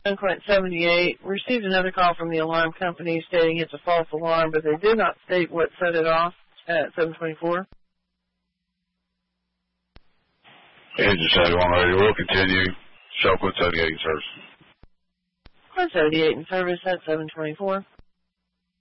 Quint 78 received another call from the alarm company stating it's a false alarm, but they did not state what set it off at 724. Engine 71 ready. We'll continue. Show Quint 78 in service. Quint 78 in service at 724.